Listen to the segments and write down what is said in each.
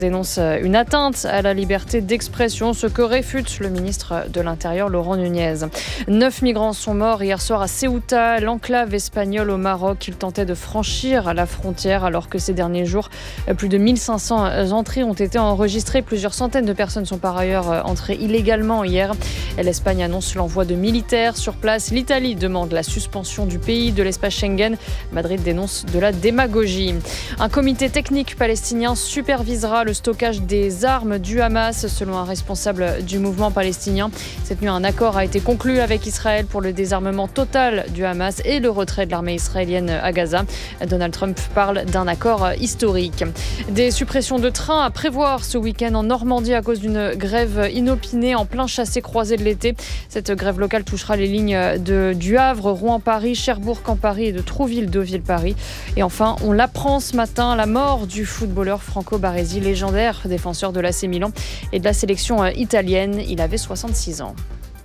dénonce une atteinte à la liberté d'expression, ce que réfute le ministre de l'Intérieur Laurent Nunez. 9 migrants sont morts hier soir à Ceuta, l'enclave espagnole au Maroc. Ils tentaient de franchir la frontière alors que ces derniers jours, plus de 1500 entrées ont été enregistrées. Plusieurs centaines de personnes sont par ailleurs entrées illégalement hier. L'Espagne annonce l'envoi de militaires sur place. L'Italie demande la suspension du pays de l'espace Schengen. Madrid dénonce de la démagogie. Un comité technique palestinien supervisera le stockage des armes du Hamas, selon un responsable du mouvement palestinien. Cette nuit, un accord a été conclu avec Israël pour le désarmement total du Hamas et le retrait de l'armée israélienne à Gaza. Donald Trump parle d'un accord historique. Des suppressions de trains à prévoir ce week-end en Normandie à cause d'une grève inopinée en plein chassé-croisé de l'été. Cette grève locale touchera les lignes du Havre, Rouen-Paris, Cherbourg-Campari et de Trouville-Deauville-Paris. Et enfin, on l'apprend ce matin, la mort du footballeur Franco Baresi, légendaire défenseur de l'AC Milan et de la sélection italienne. Il avait 66 ans.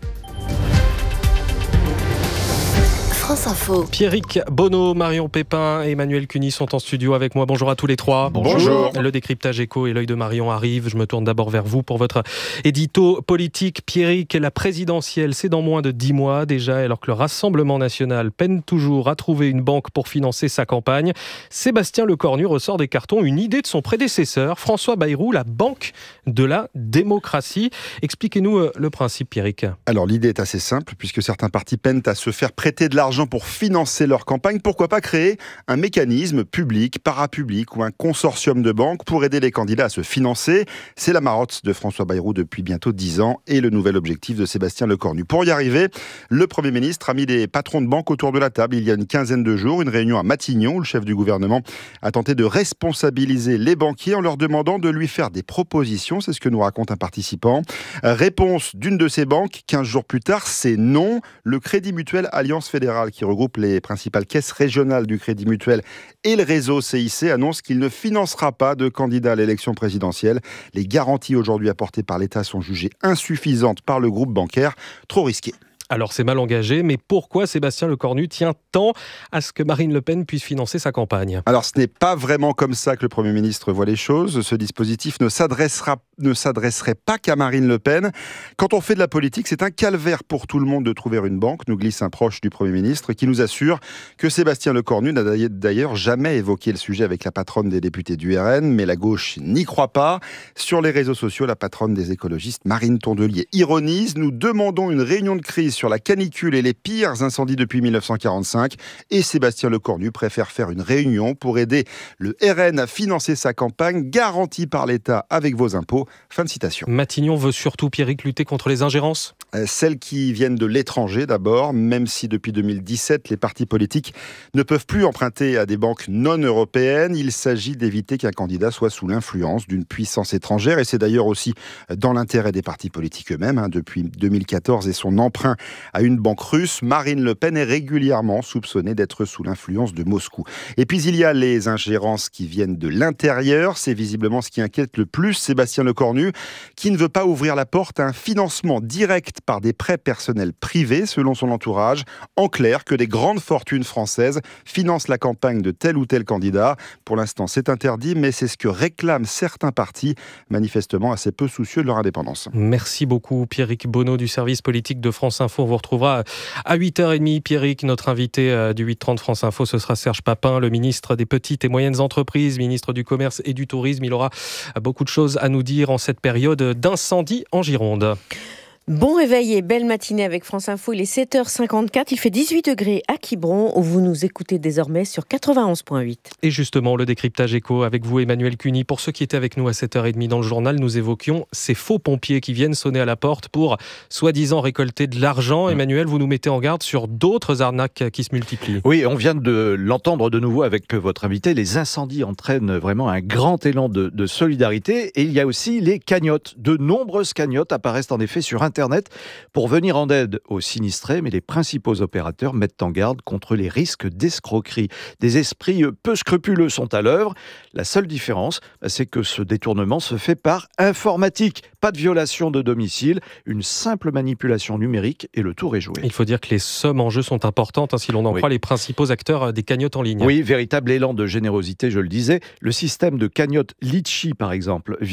France Info. Pierrick Bonneau, Marion Pépin et Emmanuel Cuny sont en studio avec moi. Bonjour à tous les trois. Bonjour. Le décryptage écho et l'œil de Marion arrive. Je me tourne d'abord vers vous pour votre édito politique. Pierrick, la présidentielle, c'est dans moins de 10 mois déjà, alors que le Rassemblement national peine toujours à trouver une banque pour financer sa campagne. Sébastien Lecornu ressort des cartons une idée de son prédécesseur, François Bayrou, la banque de la démocratie. Expliquez-nous le principe, Pierrick. Alors l'idée est assez simple, puisque certains partis peinent à se faire prêter de l'argent pour financer leur campagne. Pourquoi pas créer un mécanisme public, parapublic ou un consortium de banques pour aider les candidats à se financer? C'est la marotte de François Bayrou depuis bientôt 10 ans et le nouvel objectif de Sébastien Lecornu. Pour y arriver, le Premier ministre a mis les patrons de banques autour de la table il y a une quinzaine de jours. Une réunion à Matignon où le chef du gouvernement a tenté de responsabiliser les banquiers en leur demandant de lui faire des propositions. C'est ce que nous raconte un participant. Réponse d'une de ces banques 15 jours plus tard, c'est non. Le Crédit Mutuel Alliance Fédérale, qui regroupe les principales caisses régionales du Crédit Mutuel et le réseau CIC, annonce qu'il ne financera pas de candidat à l'élection présidentielle. Les garanties aujourd'hui apportées par l'État sont jugées insuffisantes par le groupe bancaire, trop risquées. Alors c'est mal engagé, mais pourquoi Sébastien Lecornu tient tant à ce que Marine Le Pen puisse financer sa campagne? Alors ce n'est pas vraiment comme ça que le Premier ministre voit les choses. Ce dispositif ne s'adresserait pas qu'à Marine Le Pen. Quand on fait de la politique, c'est un calvaire pour tout le monde de trouver une banque, nous glisse un proche du Premier ministre qui nous assure que Sébastien Lecornu n'a d'ailleurs jamais évoqué le sujet avec la patronne des députés du RN, mais la gauche n'y croit pas. Sur les réseaux sociaux, la patronne des écologistes, Marine Tondelier, ironise: nous demandons une réunion de crise sur la canicule et les pires incendies depuis 1945 et Sébastien Lecornu préfère faire une réunion pour aider le RN à financer sa campagne garantie par l'État avec vos impôts. Fin de citation. Matignon veut surtout, Pierrick, lutter contre les ingérences? Celles qui viennent de l'étranger d'abord, même si depuis 2017, les partis politiques ne peuvent plus emprunter à des banques non européennes. Il s'agit d'éviter qu'un candidat soit sous l'influence d'une puissance étrangère et c'est d'ailleurs aussi dans l'intérêt des partis politiques eux-mêmes. Depuis 2014 et son emprunt à une banque russe, Marine Le Pen est régulièrement soupçonnée d'être sous l'influence de Moscou. Et puis il y a les ingérences qui viennent de l'intérieur. C'est visiblement ce qui inquiète le plus Sébastien Lecornu, qui ne veut pas ouvrir la porte à un financement direct par des prêts personnels privés, selon son entourage. En clair, que des grandes fortunes françaises financent la campagne de tel ou tel candidat. Pour l'instant, c'est interdit, mais c'est ce que réclament certains partis, manifestement assez peu soucieux de leur indépendance. Merci beaucoup, Pierrick Bonneau du service politique de France Info. On vous retrouvera à 8h30. Pierrick, notre invité du 8h30 France Info, ce sera Serge Papin, le ministre des Petites et Moyennes Entreprises, ministre du Commerce et du Tourisme. Il aura beaucoup de choses à nous dire en cette période d'incendie en Gironde. Bon réveil et belle matinée avec France Info. Il est 7h54. Il fait 18 degrés à Quiberon, où vous nous écoutez désormais sur 91.8. Et justement, le décryptage écho avec vous, Emmanuel Cuny. Pour ceux qui étaient avec nous à 7h30 dans le journal, nous évoquions ces faux pompiers qui viennent sonner à la porte pour soi-disant récolter de l'argent. Emmanuel, vous nous mettez en garde sur d'autres arnaques qui se multiplient. Oui, on vient de l'entendre de nouveau avec votre invité. Les incendies entraînent vraiment un grand élan de solidarité. Et il y a aussi les cagnottes. De nombreuses cagnottes apparaissent en effet sur Internet pour venir en aide aux sinistrés, mais les principaux opérateurs mettent en garde contre les risques d'escroquerie. Des esprits peu scrupuleux sont à l'œuvre. La seule différence, c'est que ce détournement se fait par informatique. Pas de violation de domicile, une simple manipulation numérique et le tour est joué. Il faut dire que les sommes en jeu sont importantes, si l'on en croit les principaux acteurs des cagnottes en ligne. Oui, véritable élan de générosité, je le disais. Le système de cagnotte Litchi, par exemple,